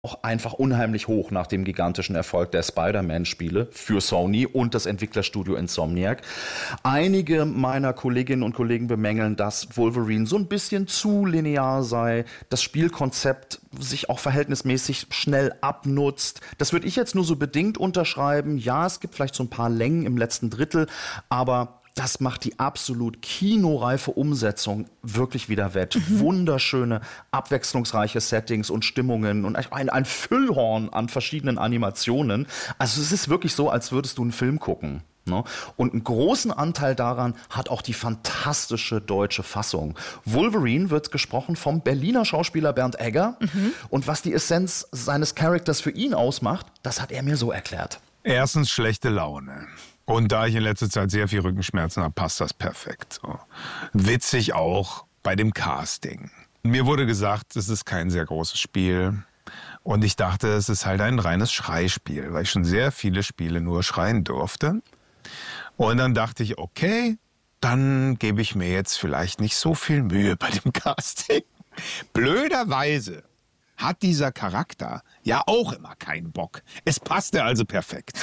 auch einfach unheimlich hoch nach dem gigantischen Erfolg der Spider-Man-Spiele für Sony und das Entwicklerstudio Insomniac. Einige meiner Kolleginnen und Kollegen bemängeln, dass Wolverine so ein bisschen zu linear sei, das Spielkonzept sich auch verhältnismäßig schnell abnutzt. Das würde ich jetzt nur so bedingt unterschreiben. Ja, es gibt vielleicht so ein paar Längen im letzten Drittel, aber das macht die absolut kinoreife Umsetzung wirklich wieder wett. Wunderschöne, abwechslungsreiche Settings und Stimmungen und ein Füllhorn an verschiedenen Animationen. Also es ist wirklich so, als würdest du einen Film gucken. Ne? Und einen großen Anteil daran hat auch die fantastische deutsche Fassung. Wolverine wird gesprochen vom Berliner Schauspieler Bernd Egger. Und was die Essenz seines Charakters für ihn ausmacht, das hat er mir so erklärt. Erstens schlechte Laune. Und da ich in letzter Zeit sehr viel Rückenschmerzen habe, passt das perfekt. So. Witzig auch bei dem Casting. Mir wurde gesagt, es ist kein sehr großes Spiel. Und ich dachte, es ist halt ein reines Schreispiel, weil ich schon sehr viele Spiele nur schreien durfte. Und dann dachte ich, okay, dann gebe ich mir jetzt vielleicht nicht so viel Mühe bei dem Casting. Blöderweise hat dieser Charakter ja auch immer keinen Bock. Es passte also perfekt.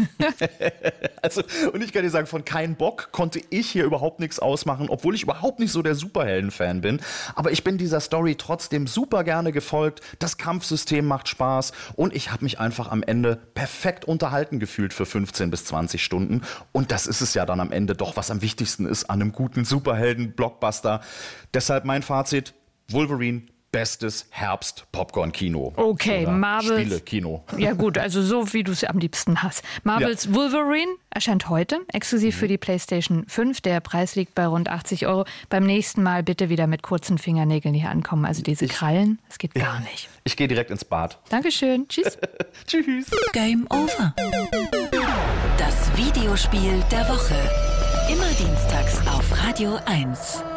Also, und ich kann dir sagen, von kein Bock konnte ich hier überhaupt nichts ausmachen, obwohl ich überhaupt nicht so der Superhelden-Fan bin. Aber ich bin dieser Story trotzdem super gerne gefolgt. Das Kampfsystem macht Spaß und ich habe mich einfach am Ende perfekt unterhalten gefühlt für 15 bis 20 Stunden. Und das ist es ja dann am Ende doch, was am wichtigsten ist an einem guten Superhelden-Blockbuster. Deshalb mein Fazit, Wolverine, bestes Herbst-Popcorn-Kino. Okay, Marvels Spiele-Kino. Ja gut, also so wie du es am liebsten hast. Marvels Wolverine erscheint heute, exklusiv für die PlayStation 5. Der Preis liegt bei rund 80 €. Beim nächsten Mal bitte wieder mit kurzen Fingernägeln hier ankommen. Also diese Krallen, das geht gar nicht. Ich gehe direkt ins Bad. Dankeschön. Tschüss. Tschüss. Game over. Das Videospiel der Woche. Immer dienstags auf Radio 1.